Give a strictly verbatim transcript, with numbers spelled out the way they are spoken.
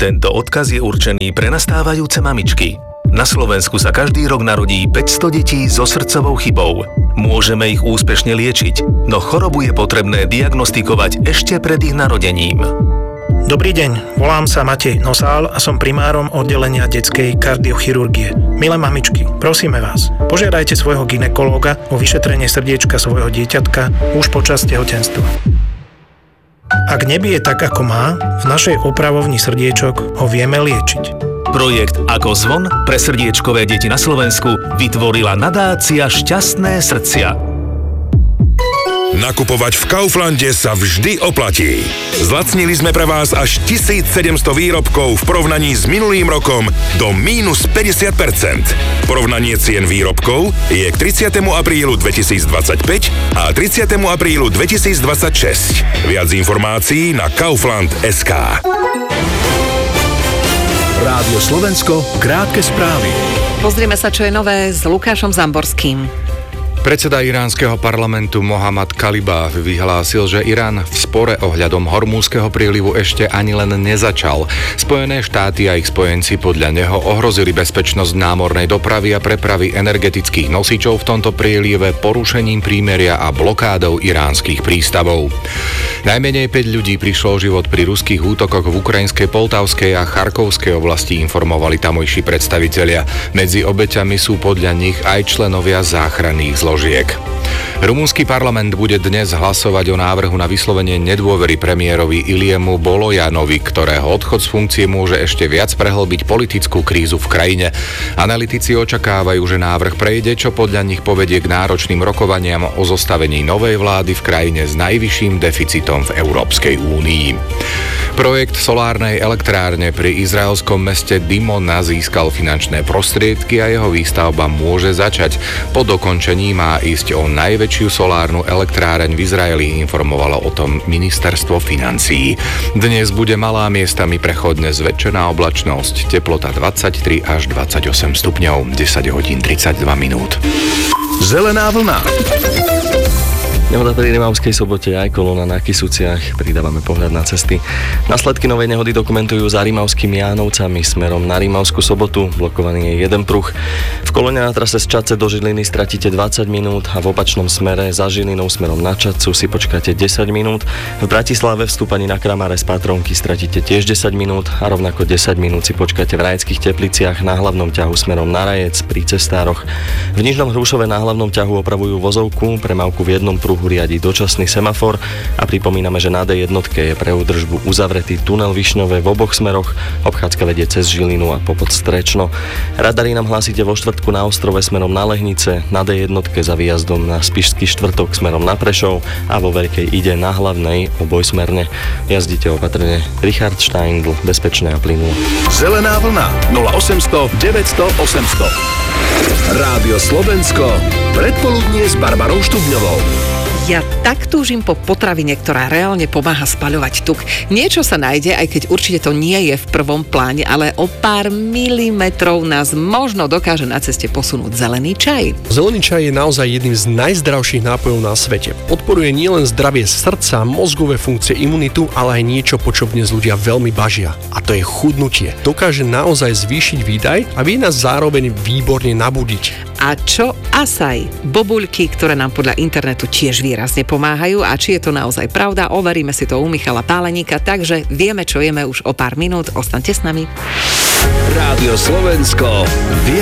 Tento odkaz je určený pre nastávajúce mamičky. Na Slovensku sa každý rok narodí päťsto detí so srdcovou chybou. Môžeme ich úspešne liečiť, no chorobu je potrebné diagnostikovať ešte pred ich narodením. Dobrý deň, volám sa Matej Nosál a som primárom oddelenia detskej kardiochirurgie. Milé mamičky, prosíme vás, požiadajte svojho gynekológa o vyšetrenie srdiečka svojho dieťatka už počas tehotenstva. Ak nebije tak, ako má, v našej opravovni srdiečok ho vieme liečiť. Projekt Ako zvon pre srdiečkové deti na Slovensku vytvorila nadácia Šťastné srdcia. Nakupovať v Kauflande sa vždy oplatí. Zlacnili sme pre vás až tisícsedemsto výrobkov v porovnaní s minulým rokom do mínus päťdesiat percent. Porovnanie cien výrobkov je k tridsiatemu aprílu dvetisícdvadsaťpäť a tridsiatemu aprílu dvetisícdvadsaťšesť. Viac informácií na kaufland bodka es ká. Rádio Slovensko, krátke správy. Pozrieme sa, čo je nové s Lukášom Zamborským. Predseda iránskeho parlamentu Mohammad Kalibaf vyhlásil, že Irán v spore ohľadom Hormúzskeho prílivu ešte ani len nezačal. Spojené štáty a ich spojenci podľa neho ohrozili bezpečnosť námornej dopravy a prepravy energetických nosičov v tomto prílive porušením prímeria a blokádou iránskych prístavov. Najmenej päť ľudí prišlo o život pri ruských útokoch v ukrajinskej Poltavskej a Charkovskej oblasti, informovali tamojší predstavitelia. Medzi obeťami sú podľa nich aj členovia záchranných zložiek. Rumunský parlament bude dnes hlasovať o návrhu na vyslovenie nedôvery premiérovi Iliemu Bolojanovi, ktorého odchod z funkcie môže ešte viac prehlbiť politickú krízu v krajine. Analytici očakávajú, že návrh prejde, čo podľa nich povedie k náročným rokovaniam o zostavení novej vlády v krajine s najvyšším deficitom v Európskej únii. Projekt solárnej elektrárne pri izraelskom meste Dimona získal finančné prostriedky a jeho výstavba môže začať. Po dokončení má ísť o najväčšiu solárnu elektráreň v Izraeli, informovalo o tom ministerstvo financií. Dnes bude malá miestami prechodne zväčšená oblačnosť, teplota dvadsaťtri až dvadsaťosem stupňov, desať hodín tridsaťdva minút. Zelená vlna. Nehoda pri Rimavskej Sobote aj kolóna na Kysuciach. Pridávame pohľad na cesty. Následky novej nehody dokumentujú za Rimavskými Jánovcami smerom na Rimavskú Sobotu. Blokovaný je jeden pruh. V kolóne na trase z Čadce do Žiliny stratíte dvadsať minút a v opačnom smere za Žilinou smerom na Čadcu si počkáte desať minút. V Bratislave v stúpaní na Kramare z Patronky stratíte tiež desať minút a rovnako desať minút si počkáte v Rajeckých Tepliciach na hlavnom ťahu smerom na Rajec pri cestároch. V Nižnom Hrušove na hlavnom ťahu opravujú vozovku, premávku v jednom pruhu riadi dočasný semafor a pripomíname, že na dé jednotke je pre údržbu uzavretý tunel Višňové v oboch smeroch. Obchádzka vedie cez Žilinu a popod Strečno. Radary nám hlásite vo štvrtku na Ostrove smerom na Lehnice, na dé jednotke za výjazdom na Spišský štvrtok smerom na Prešov a vo Veľkej ide na hlavnej obojsmerne. Jazdite opatrne. Richard Steindl, bezpečné a plynulo. Zelená vlna nula osemsto deväťsto osemsto. Rádio Slovensko, predpoludnie s Barbarou Štubňovou. Ja tak túžim po potravine, ktorá reálne pomáha spaľovať tuk. Niečo sa nájde, aj keď určite to nie je v prvom pláne, ale o pár milimetrov nás možno dokáže na ceste posunúť zelený čaj. Zelený čaj je naozaj jedným z najzdravších nápojov na svete. Podporuje nielen zdravie srdca, mozgové funkcie, imunitu, ale aj niečo, po čom dnes ľudia veľmi bažia. A to je chudnutie. Dokáže naozaj zvýšiť výdaj a vie nás zároveň výborne nabudiť. A čo asaj? Bobuľky, ktoré nám podľa internetu tiež výrazne pomáhajú a či je to naozaj pravda, overíme si to u Michala Páleníka, takže vieme, čo jeme už o pár minút. Ostaňte s nami. Rádio Slovensko vie